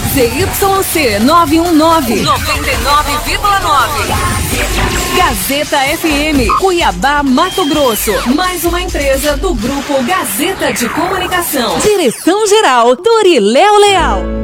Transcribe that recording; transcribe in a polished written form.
ZYC 919, 99,9. Gazeta FM, Cuiabá, Mato Grosso. Mais uma empresa do Grupo Gazeta de Comunicação. Direção-Geral, Doriléo Leal.